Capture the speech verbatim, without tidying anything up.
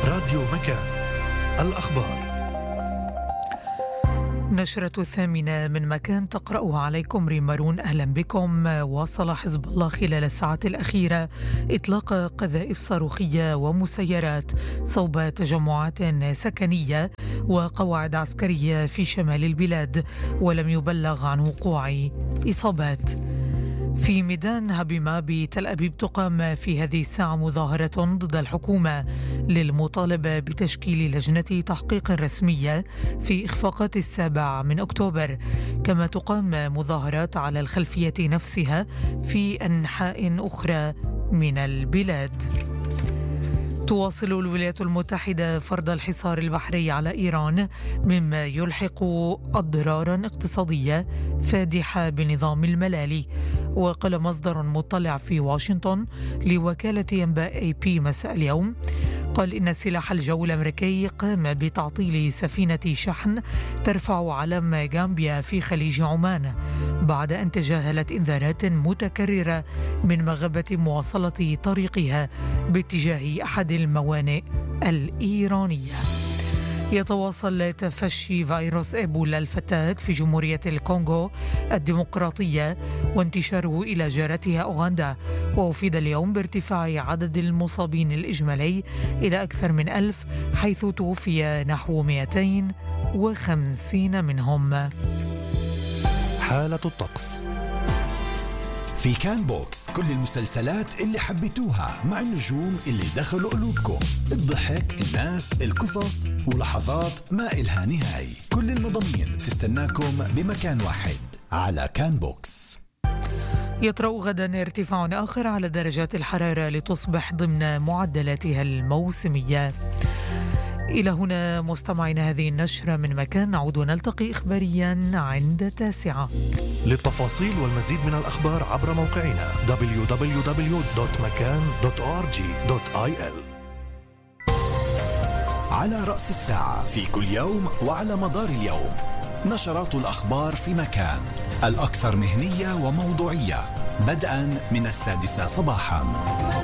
راديو مكان. الأخبار. نشرة الثامنة من مكان تقرأها عليكم ريمارون. أهلا بكم. واصل حزب الله خلال الساعات الأخيرة إطلاق قذائف صاروخية ومسيرات صوب تجمعات سكنية وقواعد عسكرية في شمال البلاد، ولم يبلغ عن وقوع إصابات. في ميدان هبيمة بتل أبيب تقام في هذه الساعة مظاهرة ضد الحكومة للمطالبة بتشكيل لجنة تحقيق رسمية في إخفاقات السابع من أكتوبر، كما تقام مظاهرات على الخلفية نفسها في أنحاء أخرى من البلاد. تواصل الولايات المتحدة فرض الحصار البحري على إيران، مما يلحق أضرارا اقتصادية فادحة بنظام الملالي. وقال مصدر مطلع في واشنطن لوكالة أنباء إيه بي مساء اليوم، قال إن سلاح الجو الأمريكي قام بتعطيل سفينة شحن ترفع علم غامبيا في خليج عمان بعد أن تجاهلت إنذارات متكررة من مغبة مواصلة طريقها باتجاه أحد الموانئ الإيرانية. يتواصل تفشي فيروس إيبولا الفتاك في جمهورية الكونغو الديمقراطية وانتشاره إلى جارتها أوغندا، وأفيد اليوم بارتفاع عدد المصابين الإجمالي إلى أكثر من ألف، حيث توفي نحو مئتين وخمسين منهم. حالة الطقس. في كان بوكس كل المسلسلات اللي حبيتوها مع النجوم اللي دخلوا قلوبكم، الضحك، الناس، القصص ولحظات ما إلها نهاية. كل المضامين تستناكم بمكان واحد على كان بوكس. يطرأ غدا ارتفاع آخر على درجات الحرارة لتصبح ضمن معدلاتها الموسمية. إلى هنا مستمعين هذه النشرة من مكان، نعود ونلتقي إخباريا عند تاسعة. للتفاصيل والمزيد من الأخبار عبر موقعنا دبليو دبليو دبليو دوت مكان دوت أو آر جي دوت آي إل. على رأس الساعة في كل يوم وعلى مدار اليوم نشرات الأخبار في مكان، الأكثر مهنية وموضوعية، بدءا من السادسة صباحا.